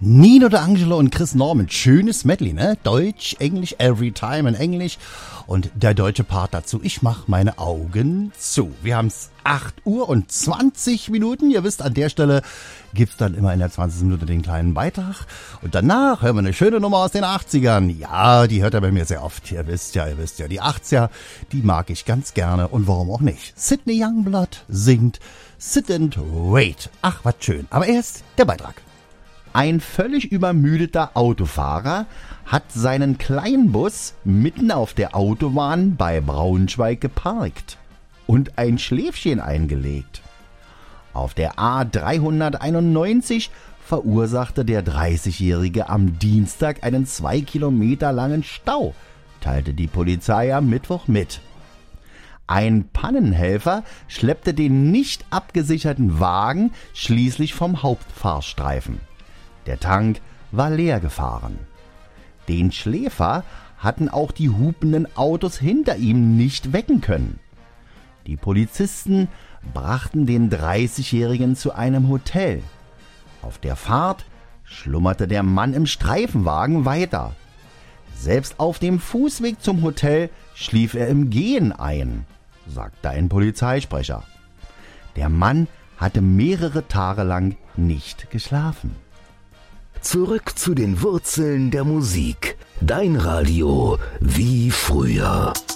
Nino D'Angelo und Chris Norman. Schönes Medley, ne? Deutsch, Englisch, every time in Englisch. Und der deutsche Part dazu. Ich mach meine Augen zu. Wir haben's 8 Uhr und 20 Minuten. Ihr wisst, an der Stelle gibt's dann immer in der 20. Minute den kleinen Beitrag. Und danach hören wir eine schöne Nummer aus den 80ern. Ja, die hört er bei mir sehr oft. Ihr wisst ja. Die 80er, die mag ich ganz gerne. Und warum auch nicht? Sidney Youngblood singt Sit and Wait. Ach, was schön. Aber erst der Beitrag. Ein völlig übermüdeter Autofahrer hat seinen Kleinbus mitten auf der Autobahn bei Braunschweig geparkt und ein Schläfchen eingelegt. Auf der A391 verursachte der 30-Jährige am Dienstag einen 2 Kilometer langen Stau, teilte die Polizei am Mittwoch mit. Ein Pannenhelfer schleppte den nicht abgesicherten Wagen schließlich vom Hauptfahrstreifen. Der Tank war leer gefahren. Den Schläfer hatten auch die hupenden Autos hinter ihm nicht wecken können. Die Polizisten brachten den 30-Jährigen zu einem Hotel. Auf der Fahrt schlummerte der Mann im Streifenwagen weiter. Selbst auf dem Fußweg zum Hotel schlief er im Gehen ein, sagte ein Polizeisprecher. Der Mann hatte mehrere Tage lang nicht geschlafen. Zurück zu den Wurzeln der Musik. Dein Radio wie früher.